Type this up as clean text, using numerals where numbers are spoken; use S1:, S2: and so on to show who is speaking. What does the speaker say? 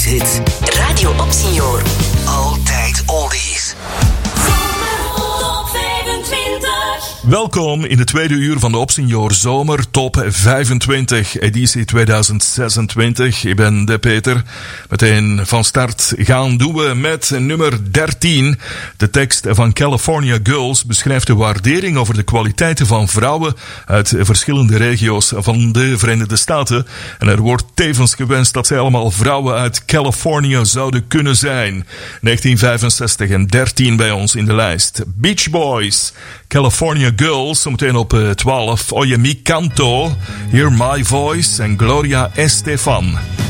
S1: oldies hit.
S2: Radio Opsignor.
S1: Altijd oldies.
S3: Welkom in de tweede uur van de Opsignor Zomer Top 25, editie 2026. Ik ben de Peter. Meteen van start doen we met nummer 13. De tekst van California Girls beschrijft de waardering over de kwaliteiten van vrouwen uit verschillende regio's van de Verenigde Staten. En er wordt tevens gewenst dat zij allemaal vrouwen uit California zouden kunnen zijn. 1965 en 13 bij ons in de lijst. Beach Boys, California Girls, zometeen op 12. Oye mi canto, Hear My Voice en Gloria Estefan.